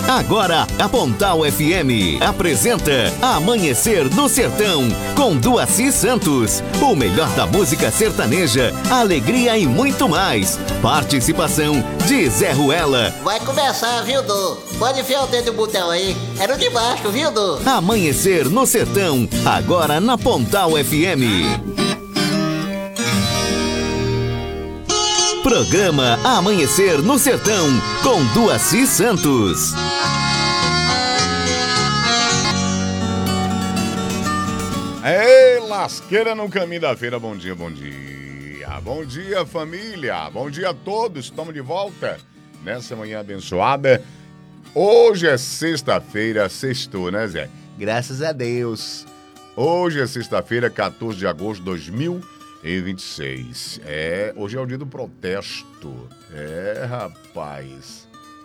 Agora, a Pontal FM apresenta Amanhecer no Sertão, com Duaci Santos. O melhor da música sertaneja, alegria e muito mais. Participação de Zé Ruela. Vai começar, viu, Du? Pode enfiar o dedo no botão aí. Era o de baixo, viu, Du? Amanhecer no Sertão, agora na Pontal FM. Programa Amanhecer no Sertão, com Duaci Santos. Ei, lasqueira no caminho da feira, bom dia, bom dia. Bom dia, família, bom dia a todos, estamos de volta nessa manhã abençoada. Hoje é sexta-feira, sextou, né, Zé? Graças a Deus. Hoje é sexta-feira, 14 de agosto de 2026. Hoje é o dia do protesto. Rapaz.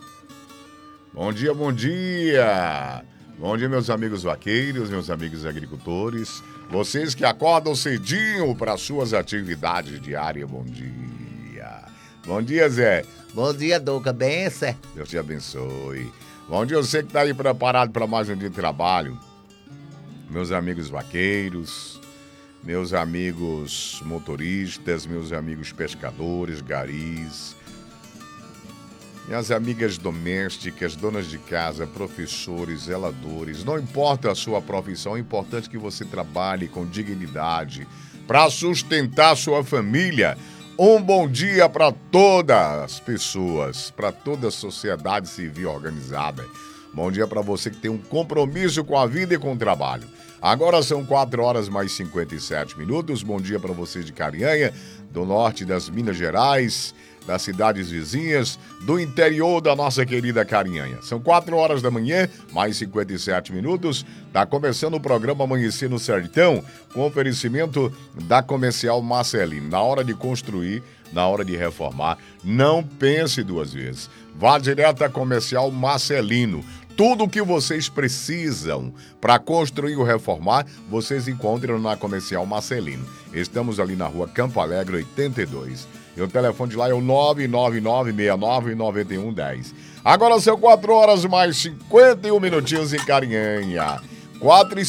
Bom dia, bom dia. Bom dia, meus amigos vaqueiros, meus amigos agricultores. Vocês que acordam cedinho para suas atividades diárias, bom dia. Bom dia, Zé. Bom dia, Douca. Benção. Deus te abençoe. Bom dia, você que está aí preparado para mais um dia de trabalho. Meus amigos vaqueiros, meus amigos motoristas, meus amigos pescadores, garis, minhas amigas domésticas, donas de casa, professores, zeladores, não importa a sua profissão, é importante que você trabalhe com dignidade para sustentar a sua família. Um bom dia para todas as pessoas, para toda a sociedade civil organizada. Bom dia para você que tem um compromisso com a vida e com o trabalho. Agora são 4 horas mais 57 minutos. Bom dia para vocês de Carinhanha, do norte das Minas Gerais, das cidades vizinhas, do interior da nossa querida Carinhanha. São 4 horas da manhã, mais 57 minutos. Está começando o programa Amanhecer no Sertão, com oferecimento da Comercial Marcelino. Na hora de construir, na hora de reformar, não pense duas vezes. Vá direto à Comercial Marcelino. Tudo o que vocês precisam para construir ou reformar, vocês encontram na Comercial Marcelino. Estamos ali na rua Campo Alegre, 82. E o telefone de lá é o 999699110. Agora são 4 horas mais 51 minutinhos em Carinhanha. 4